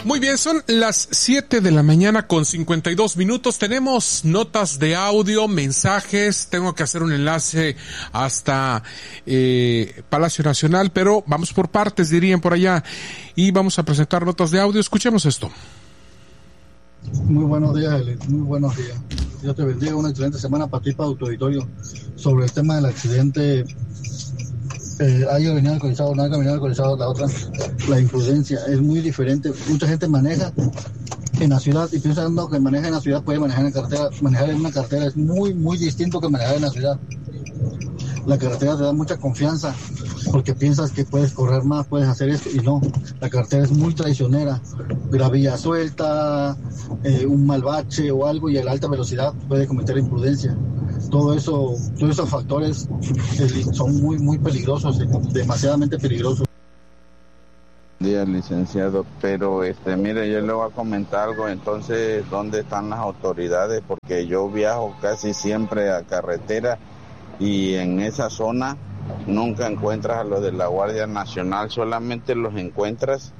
Muy bien, son las 7 de la mañana con 52 minutos. Tenemos notas de audio, mensajes. Tengo que hacer un enlace hasta Palacio Nacional, pero vamos por partes, dirían por allá. Y vamos a presentar notas de audio. Escuchemos esto. Muy buenos días, Eli. Muy buenos días. Dios te bendiga. Una excelente semana para ti, para tu auditorio. Sobre el tema del accidente, haya venido alcoholizado, no haya venido alcoholizado, la otra, la imprudencia es muy diferente. Mucha gente maneja en la ciudad y pensando que maneja en la ciudad puede manejar en carretera. Manejar en una carretera es muy, muy distinto que manejar en la ciudad. La carretera te da mucha confianza porque piensas que puedes correr más, puedes hacer esto, y no, la carretera es muy traicionera. Gravilla suelta, un mal bache o algo, y a la alta velocidad puede cometer imprudencia. Todos esos factores son muy, muy peligrosos, demasiadamente peligrosos. Día, licenciado, pero mire, yo le voy a comentar algo. Entonces, ¿dónde están las autoridades? Porque yo viajo casi siempre a carretera y en esa zona nunca encuentras a los de la Guardia Nacional, solamente los encuentras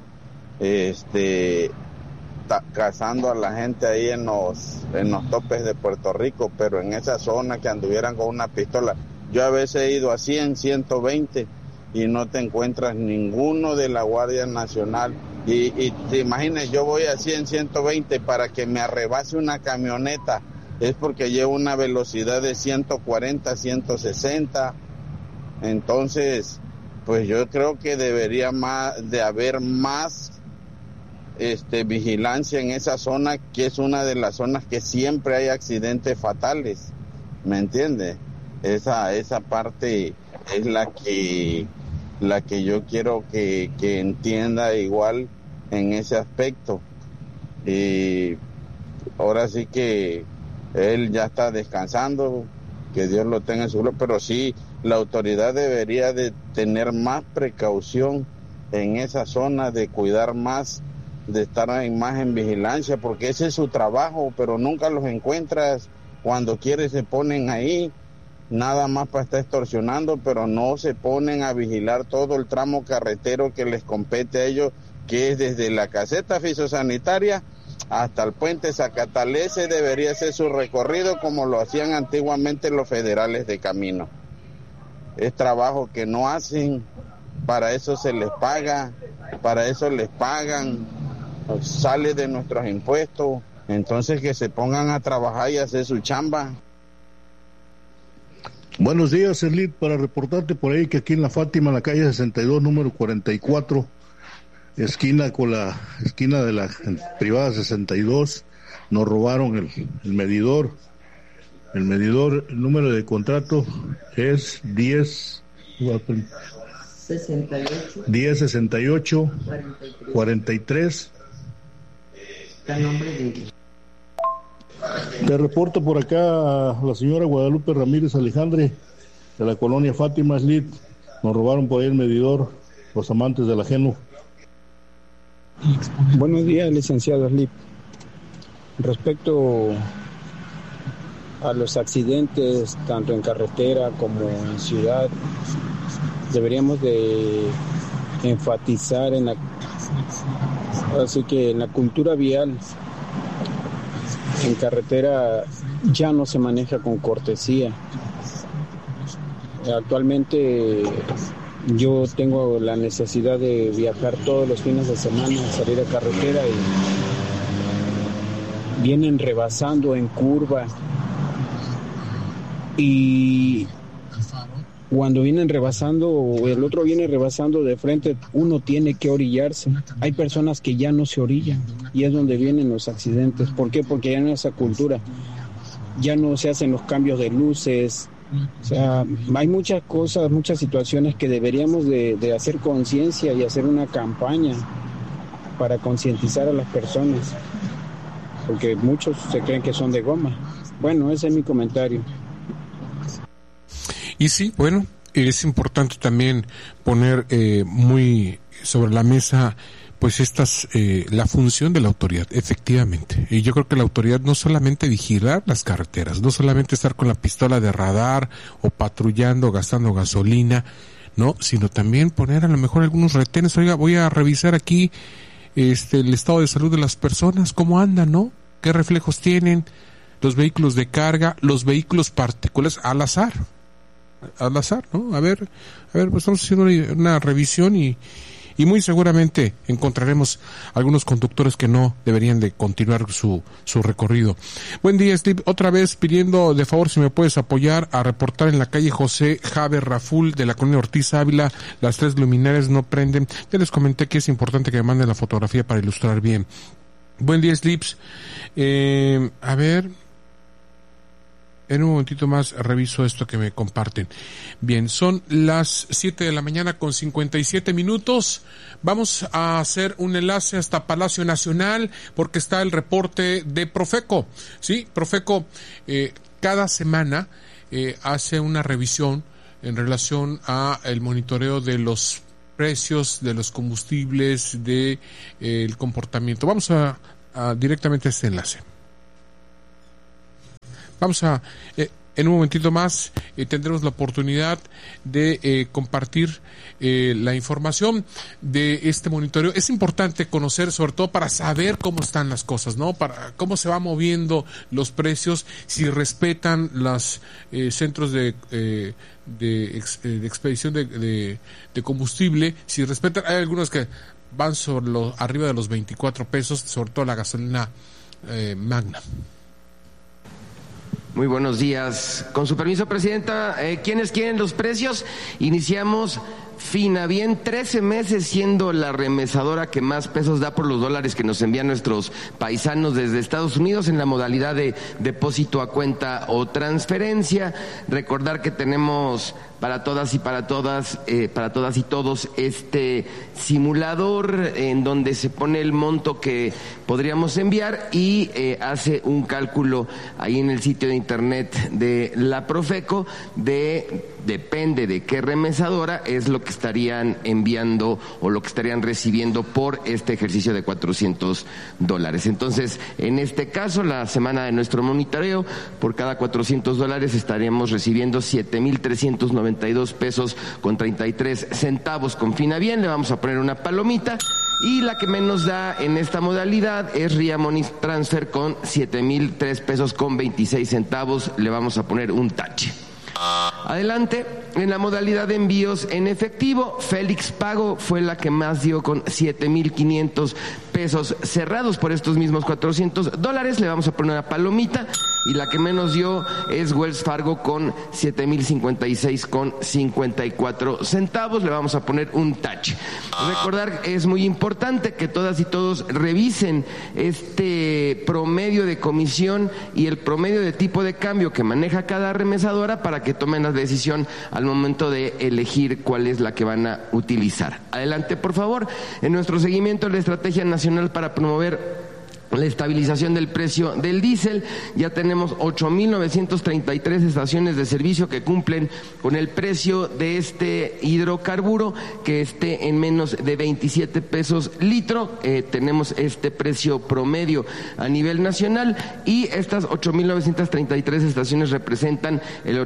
cazando a la gente ahí en los topes de Puerto Rico, pero en esa zona que anduvieran con una pistola. Yo a veces he ido a 100, 120 y no te encuentras ninguno de la Guardia Nacional. Y te imaginas, yo voy a 100, 120 para que me arrebase una camioneta. Es porque llevo una velocidad de 140, 160. Entonces, pues yo creo que debería de haber más vigilancia en esa zona, que es una de las zonas que siempre hay accidentes fatales. ¿Me entiende? Esa parte es la que yo quiero que entienda igual en ese aspecto. Y ahora sí que él ya está descansando, que Dios lo tenga en su gloria, pero sí, la autoridad debería de tener más precaución en esa zona, de cuidar más, de estar más en vigilancia, porque ese es su trabajo, pero nunca los encuentras. Cuando quieres se ponen ahí, nada más para estar extorsionando, pero no se ponen a vigilar todo el tramo carretero que les compete a ellos, que es desde la caseta fisosanitaria hasta el puente Zacatalé. Ese debería ser su recorrido como lo hacían antiguamente los federales de camino. Es trabajo que no hacen, para eso se les paga, para eso les pagan, sale de nuestros impuestos. Entonces que se pongan a trabajar y hacer su chamba. Buenos días, Erlit, para reportarte por ahí que aquí en La Fátima, en la calle 62, número 44, esquina de la privada 62, nos robaron el medidor. El medidor, el número de contrato es 1068 43. Te reporto por acá a la señora Guadalupe Ramírez Alejandre, de la colonia Fátima, Slit. Nos robaron por ahí el medidor, los amantes del ajeno. Buenos días, licenciado Slit. Respecto a los accidentes, tanto en carretera como en ciudad, deberíamos de enfatizar en la cultura vial. En carretera ya no se maneja con cortesía. Actualmente yo tengo la necesidad de viajar todos los fines de semana, salir a carretera, y vienen rebasando en curva. Y cuando vienen rebasando o el otro viene rebasando de frente, uno tiene que orillarse. Hay personas que ya no se orillan y es donde vienen los accidentes. ¿Por qué? Porque ya no es esa cultura. Ya no se hacen los cambios de luces. O sea, hay muchas cosas, muchas situaciones que deberíamos de hacer conciencia y hacer una campaña para concientizar a las personas. Porque muchos se creen que son de goma. Bueno, ese es mi comentario. Y sí, bueno, es importante también poner muy sobre la mesa pues la función de la autoridad, efectivamente. Y yo creo que la autoridad no solamente vigilar las carreteras, no solamente estar con la pistola de radar o patrullando, gastando gasolina, no, sino también poner a lo mejor algunos retenes. Oiga, voy a revisar aquí el estado de salud de las personas, cómo andan, ¿no? ¿Qué reflejos tienen los vehículos de carga, los vehículos particulares al azar, ¿no? A ver, pues estamos haciendo una revisión y muy seguramente encontraremos algunos conductores que no deberían de continuar su recorrido. Buen día, Steve. Otra vez pidiendo de favor si me puedes apoyar a reportar en la calle José Javier Raful de la colonia Ortiz Ávila, las 3 luminarias no prenden. Ya les comenté que es importante que me manden la fotografía para ilustrar bien. Buen día, Slips. A ver, en un momentito más reviso esto que me comparten. Bien, son las 7 de la mañana con 57 minutos. Vamos a hacer un enlace hasta Palacio Nacional porque está el reporte de Profeco. Sí, Profeco cada semana hace una revisión en relación a el monitoreo de los precios de los combustibles, de el comportamiento. Vamos a directamente a este enlace. Vamos a, en un momentito más, tendremos la oportunidad de compartir la información de este monitoreo. Es importante conocer, sobre todo para saber cómo están las cosas, ¿no? Para cómo se va moviendo los precios, si respetan los centros de expedición de combustible, si respetan. Hay algunos que van sobre arriba de los 24 pesos, sobre todo la gasolina Magna. Muy buenos días. Con su permiso, Presidenta, ¿quiénes quieren los precios? Iniciamos Finavien, 13 meses siendo la remesadora que más pesos da por los dólares que nos envían nuestros paisanos desde Estados Unidos en la modalidad de depósito a cuenta o transferencia. Recordar que tenemos para todas y todos este simulador en donde se pone el monto que podríamos enviar y hace un cálculo ahí en el sitio de internet de la Profeco depende de qué remesadora es lo que estarían enviando o lo que estarían recibiendo por este ejercicio de $400. Entonces, en este caso, la semana de nuestro monitoreo, por cada $400 estaríamos recibiendo 7,392 pesos con 33 centavos con Finavien. Le vamos a poner una palomita. Y la que menos da en esta modalidad es RIA Money Transfer con 7,003 pesos con 26 centavos. Le vamos a poner un tache. Adelante, en la modalidad de envíos en efectivo, Félix Pago fue la que más dio con 7,500 pesos cerrados por estos mismos $400. Le vamos a poner una palomita. Y la que menos dio es Wells Fargo con 7,056 con 54 centavos. Le vamos a poner un touch. Recordar, es muy importante que todas y todos revisen este promedio de comisión y el promedio de tipo de cambio que maneja cada remesadora para que tomen la decisión al momento de elegir cuál es la que van a utilizar. Adelante, por favor. En nuestro seguimiento de la Estrategia Nacional para promover la estabilización del precio del diésel, ya tenemos 8,933 estaciones de servicio que cumplen con el precio de este hidrocarburo que esté en menos de 27 pesos litro. Tenemos este precio promedio a nivel nacional y estas 8,933 estaciones representan el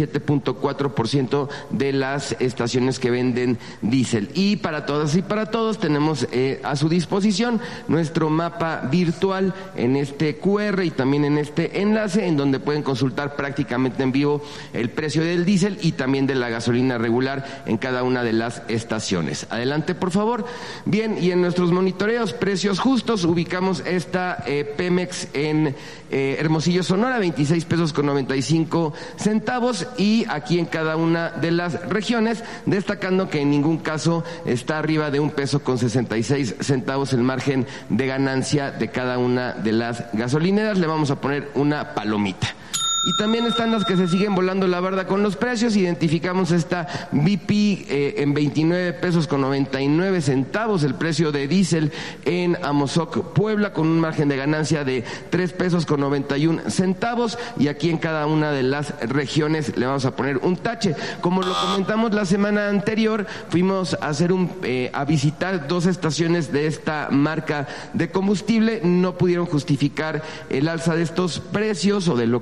87.4% de las estaciones que venden diésel. Y para todas y para todos tenemos a su disposición nuestro mapa virtual en este QR y también en este enlace en donde pueden consultar prácticamente en vivo el precio del diésel y también de la gasolina regular en cada una de las estaciones. Adelante, por favor. Bien, y en nuestros monitoreos, precios justos, ubicamos esta Pemex en Hermosillo, Sonora, 26 pesos con 95 centavos y aquí en cada una de las regiones, destacando que en ningún caso está arriba de 1 peso con 66 centavos el margen de ganancia de cada una de las gasolineras. Le vamos a poner una palomita. Y también están las que se siguen volando la barda con los precios. Identificamos esta BP en 29 pesos con 99 centavos, el precio de diésel en Amozoc, Puebla, con un margen de ganancia de 3 pesos con 91 centavos. Y aquí en cada una de las regiones le vamos a poner un tache. Como lo comentamos la semana anterior, fuimos a hacer a visitar 2 estaciones de esta marca de combustible. No pudieron justificar el alza de estos precios o de lo que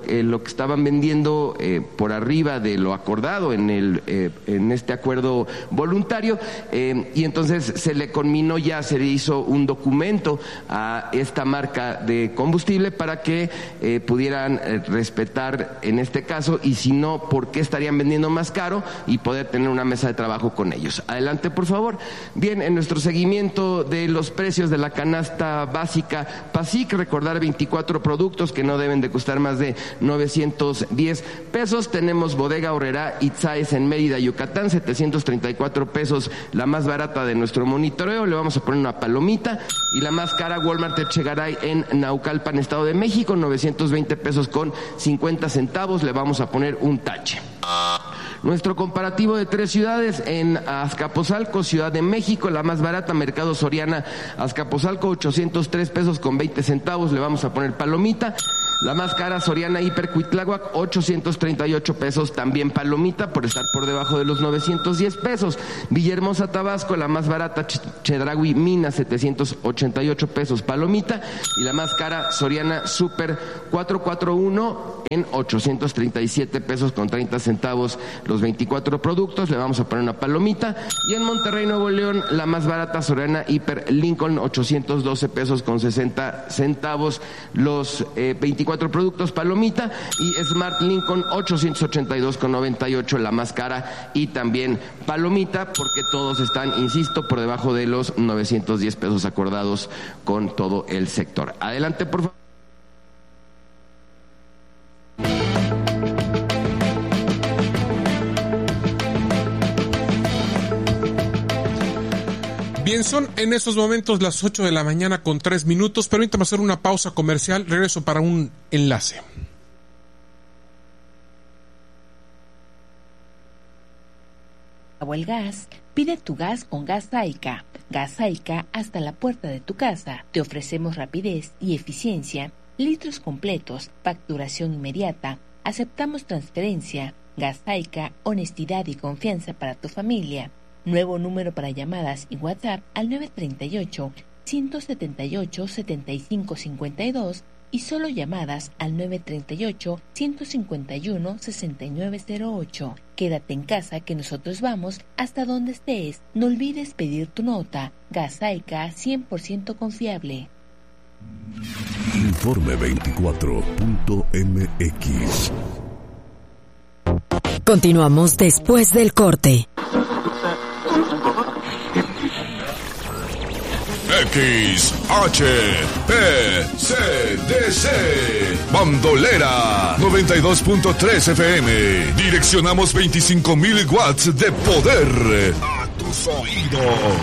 que estaban vendiendo por arriba de lo acordado en este acuerdo voluntario, y entonces se le conminó ya, se le hizo un documento a esta marca de combustible para que pudieran respetar en este caso, y si no, ¿por qué estarían vendiendo más caro? Y poder tener una mesa de trabajo con ellos. Adelante, por favor. Bien, en nuestro seguimiento de los precios de la canasta básica PASIC, recordar 24 productos que no deben de costar más de 910 pesos. Tenemos Bodega Aurrerá Itzáes en Mérida, Yucatán, 734 pesos, la más barata de nuestro monitoreo. Le vamos a poner una palomita. Y la más cara, Walmart Echegaray en Naucalpan, Estado de México, 920 pesos con 50 centavos. Le vamos a poner un tache. Nuestro comparativo de 3 ciudades: en Azcapotzalco, Ciudad de México, la más barata, Mercado Soriana Azcapotzalco, 803 pesos con 20 centavos, le vamos a poner palomita. La más cara, Soriana Hiper Cuitláhuac, 838 pesos, también palomita, por estar por debajo de los 910 pesos. Villahermosa, Tabasco, la más barata, Chedraui Mina, 788 pesos, palomita. Y la más cara, Soriana Super 441 en 837 pesos con 30 centavos los 24 productos, le vamos a poner una palomita. Y en Monterrey, Nuevo León, la más barata, Soriana Hiper Lincoln, 812 pesos con 60 centavos los 24 productos, palomita. Y Smart Lincoln, 882 con 98, la más cara, y también palomita, porque todos están, insisto, por debajo de los 910 pesos acordados con todo el sector. Adelante, por favor. Bien, son en estos momentos las 8 de la mañana con 3 minutos. Permítame hacer una pausa comercial. Regreso para un enlace. O el gas, pide tu gas con Gas Aica. Gas Aica hasta la puerta de tu casa. Te ofrecemos rapidez y eficiencia, litros completos, facturación inmediata, aceptamos transferencia. Gas Aica, honestidad y confianza para tu familia. Nuevo número para llamadas y WhatsApp al 938-178-7552 y solo llamadas al 938-151-6908. Quédate en casa que nosotros vamos hasta donde estés. No olvides pedir tu nota. Gas Aica, 100% confiable. Informe 24.mx. Continuamos después del corte. XHPCDC Bandolera 92.3 FM. Direccionamos 25,000 watts de poder a tus oídos.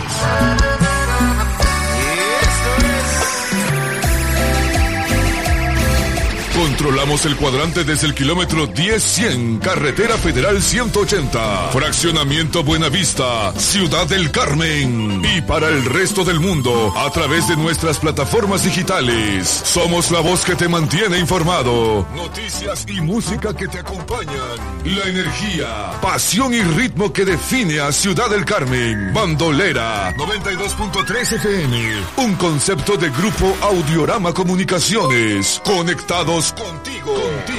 Controlamos el cuadrante desde el kilómetro 10-100, Carretera Federal 180, Fraccionamiento Buenavista, Ciudad del Carmen. Y para el resto del mundo, a través de nuestras plataformas digitales. Somos la voz que te mantiene informado. Noticias y música que te acompañan. La energía, pasión y ritmo que define a Ciudad del Carmen. Bandolera 92.3 FM. Un concepto de Grupo Audiorama Comunicaciones. Conectados contigo.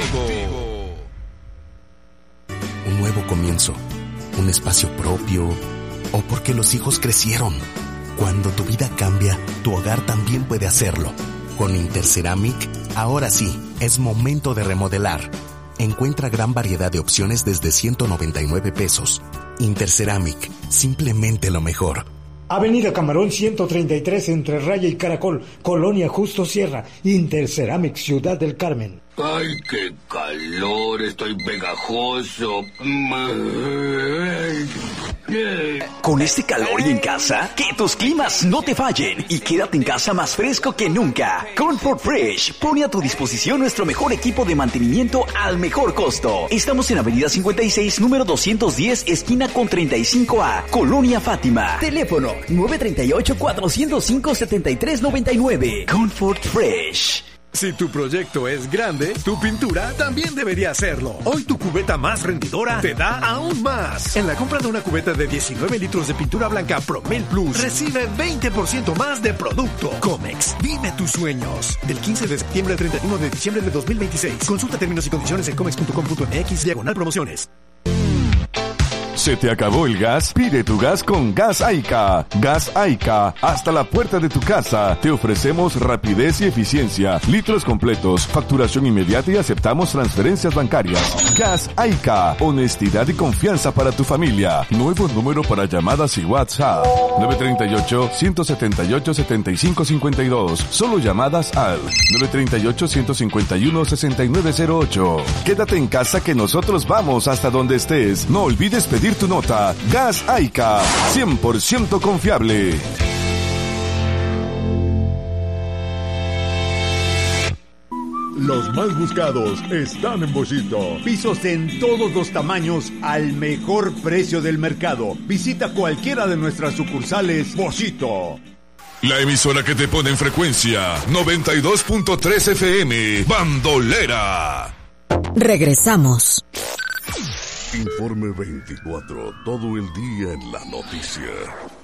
Un nuevo comienzo, un espacio propio, o porque los hijos crecieron. Cuando tu vida cambia, tu hogar también puede hacerlo. Con Interceramic, ahora sí, es momento de remodelar. Encuentra gran variedad de opciones desde 199 pesos. Interceramic, simplemente lo mejor. Avenida Camarón 133 entre Raya y Caracol, Colonia Justo Sierra, Interceramic, Ciudad del Carmen. ¡Ay, qué calor! Estoy pegajoso. Con este calor y en casa, que tus climas no te fallen y quédate en casa más fresco que nunca. Comfort Fresh pone a tu disposición nuestro mejor equipo de mantenimiento al mejor costo. Estamos en Avenida 56, número 210, esquina con 35A, Colonia Fátima. Teléfono 938-405-7399. Comfort Fresh. Si tu proyecto es grande, tu pintura también debería serlo. Hoy tu cubeta más rendidora te da aún más. En la compra de una cubeta de 19 litros de pintura blanca Promel Plus, recibe 20% más de producto. Comex, vive tus sueños. Del 15 de septiembre al 31 de diciembre de 2026. Consulta términos y condiciones en comex.com.mx/promociones. ¿Se te acabó el gas? Pide tu gas con Gas Aica. Gas Aica, hasta la puerta de tu casa. Te ofrecemos rapidez y eficiencia, litros completos, facturación inmediata y aceptamos transferencias bancarias. Gas Aica, honestidad y confianza para tu familia. Nuevo número para llamadas y WhatsApp. 938-178-7552. Solo llamadas al 938-151-6908. Quédate en casa que nosotros vamos hasta donde estés. No olvides pedir tu nota. Gas Aica, 100% confiable. Los más buscados están en Boschito. Pisos en todos los tamaños al mejor precio del mercado. Visita cualquiera de nuestras sucursales Boschito. La emisora que te pone en frecuencia 92.3 FM, Bandolera. Regresamos. Informe 24, todo el día en la noticia.